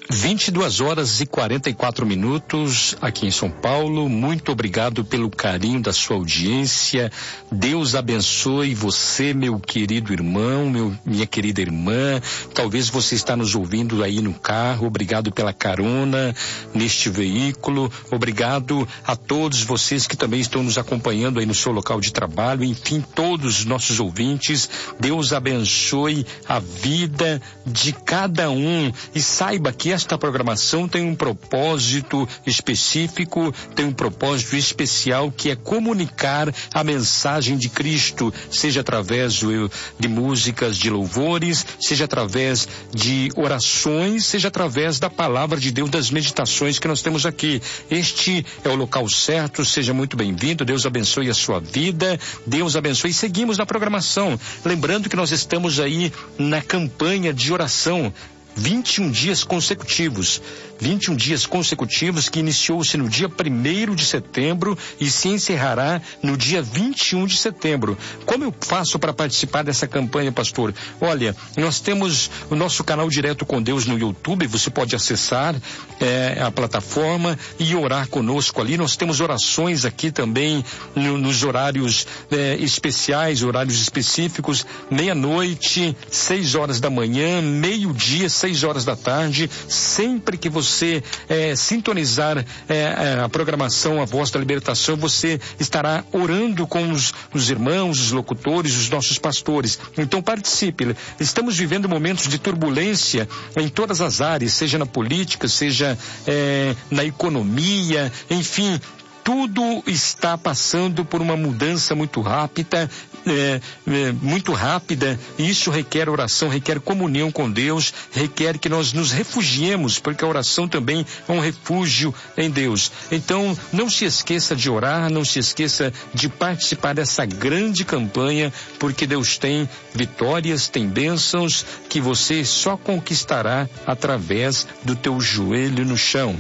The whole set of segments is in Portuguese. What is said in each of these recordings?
22h44 aqui em São Paulo. Muito obrigado pelo carinho da sua audiência. Deus abençoe você, meu querido irmão, minha querida irmã. Talvez você está nos ouvindo aí no carro. Obrigado pela carona neste veículo. Obrigado a todos vocês que também estão nos acompanhando aí no seu local de trabalho. Enfim, todos os nossos ouvintes. Deus abençoe a vida de cada um. E saiba que esta programação tem um propósito específico, tem um propósito especial, que é comunicar a mensagem de Cristo, seja através de músicas de louvores, seja através de orações, seja através da palavra de Deus, das meditações que nós temos aqui. Este é o local certo. Seja muito bem-vindo. Deus abençoe a sua vida. Deus abençoe. Seguimos na programação. Lembrando que nós estamos aí na campanha de oração. 21 dias consecutivos. 21 dias consecutivos, que iniciou-se no dia 1º de setembro e se encerrará no dia 21 de setembro. Como eu faço para participar dessa campanha, pastor? Olha, nós temos o nosso canal Direto com Deus no YouTube. Você pode acessar a plataforma e orar conosco ali. Nós temos orações aqui também nos horários especiais, horários específicos, meia-noite, 6 horas da manhã, meio-dia, 6 horas da tarde. Sempre que você sintonizar a programação A Voz da Libertação, você estará orando com os irmãos, os locutores, os nossos pastores. Então participe. Estamos vivendo momentos de turbulência em todas as áreas, seja na política, seja na economia, enfim. Tudo está passando por uma mudança muito rápida, e isso requer oração, requer comunhão com Deus, requer que nós nos refugiemos, porque a oração também é um refúgio em Deus. Então, não se esqueça de orar, não se esqueça de participar dessa grande campanha, porque Deus tem vitórias, tem bênçãos que você só conquistará através do teu joelho no chão.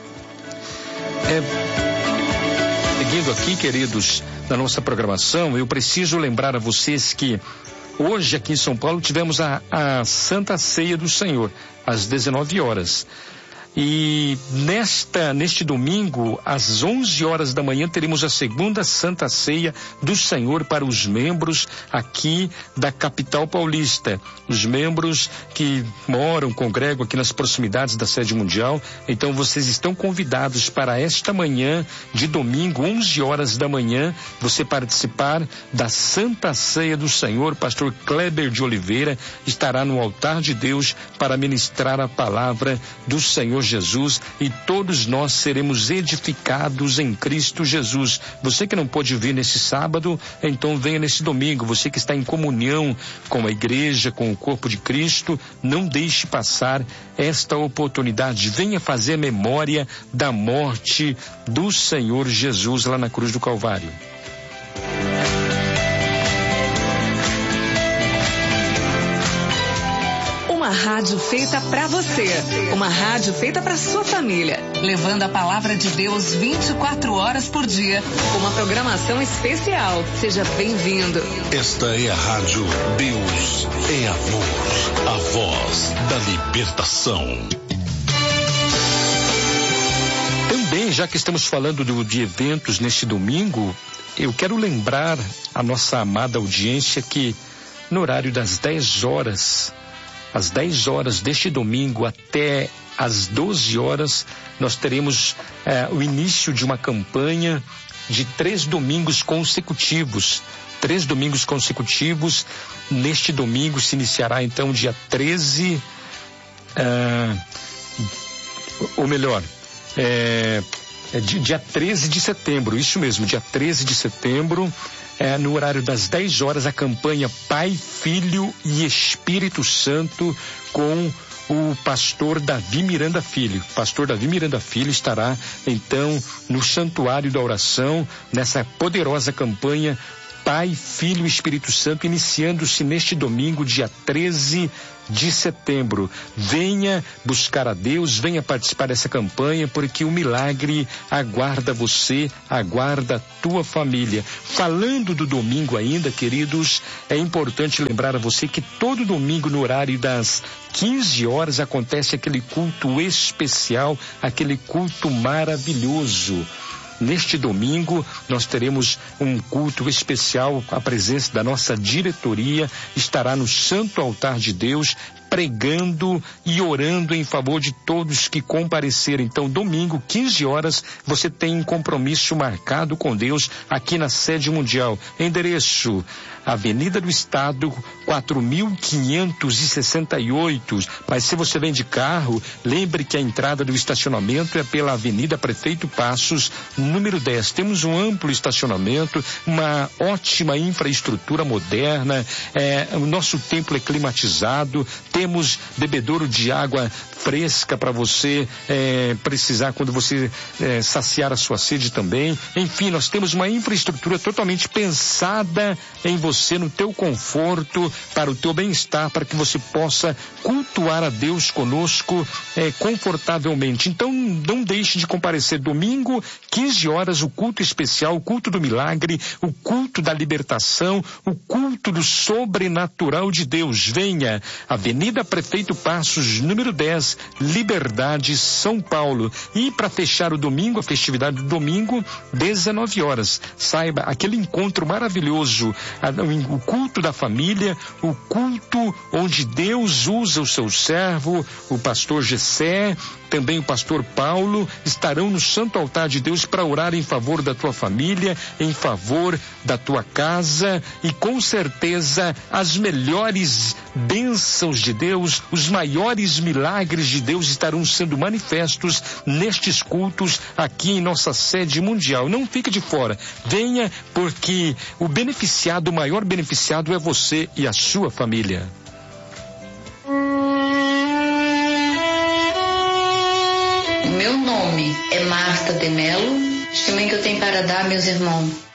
Seguindo aqui, queridos, na nossa programação, eu preciso lembrar a vocês que hoje aqui em São Paulo tivemos a Santa Ceia do Senhor, às 19 horas. E neste domingo, às 11 horas da manhã, teremos a segunda Santa Ceia do Senhor para os membros aqui da capital paulista. Os membros que congregam aqui nas proximidades da sede mundial. Então vocês estão convidados para esta manhã de domingo, 11 horas da manhã, você participar da Santa Ceia do Senhor. Pastor Kleber de Oliveira estará no altar de Deus para ministrar a palavra do Senhor Jesus, e todos nós seremos edificados em Cristo Jesus. Você que não pôde vir nesse sábado, então venha nesse domingo. Você que está em comunhão com a igreja, com o corpo de Cristo, não deixe passar esta oportunidade. Venha fazer memória da morte do Senhor Jesus lá na cruz do Calvário. Uma rádio feita para você, uma rádio feita para sua família, levando a palavra de Deus 24 horas por dia, com uma programação especial. Seja bem-vindo. Esta é a rádio Deus é Amor, a voz da libertação. Também, já que estamos falando de eventos neste domingo, eu quero lembrar a nossa amada audiência que no horário das 10 horas, às 10 horas deste domingo até às 12 horas, nós teremos o início de uma campanha de 3 domingos consecutivos. 3 domingos consecutivos. Neste domingo se iniciará então dia 13, dia 13 de setembro, isso mesmo, dia 13 de setembro, no horário das 10 horas, a campanha Pai, Filho e Espírito Santo com o pastor Davi Miranda Filho. Pastor Davi Miranda Filho estará, então, no Santuário da Oração, nessa poderosa campanha Pai, Filho e Espírito Santo, iniciando-se neste domingo, dia 13 de setembro. Venha buscar a Deus, venha participar dessa campanha, porque o milagre aguarda você, aguarda a tua família. Falando do domingo ainda, queridos, é importante lembrar a você que todo domingo, no horário das 15 horas, acontece aquele culto especial, aquele culto maravilhoso. Neste domingo, nós teremos um culto especial. A presença da nossa diretoria estará no Santo Altar de Deus, pregando e orando em favor de todos que compareceram. Então, domingo, 15 horas, você tem um compromisso marcado com Deus aqui na sede mundial. Endereço: Avenida do Estado, 4.568. Mas se você vem de carro, lembre que a entrada do estacionamento é pela Avenida Prefeito Passos, número 10. Temos um amplo estacionamento, uma ótima infraestrutura moderna, o nosso templo é climatizado, temos bebedouro de água fresca para você precisar quando você saciar a sua sede também. Enfim, nós temos uma infraestrutura totalmente pensada em você, no teu conforto, para o teu bem-estar, para que você possa cultuar a Deus conosco confortavelmente. Então, não deixe de comparecer domingo, 15 horas, o culto especial, o culto do milagre, o culto da libertação, o culto do sobrenatural de Deus. Venha, Avenida Prefeito Passos, número 10, Liberdade, São Paulo. E para fechar o domingo, a festividade do domingo, 19 horas. Saiba, aquele encontro maravilhoso, o culto da família, o culto onde Deus usa o seu servo, o pastor Gessé, também o pastor Paulo, estarão no Santo Altar de Deus para orar em favor da tua família, em favor da tua casa, e com certeza as melhores bênçãos de Deus, os maiores milagres de Deus estarão sendo manifestos nestes cultos aqui em nossa sede mundial. Não fique de fora, venha, porque o beneficiado, o maior beneficiado é você e a sua família. Meu nome é Marta de Melo. Testemunho que eu tenho para dar, meus irmãos.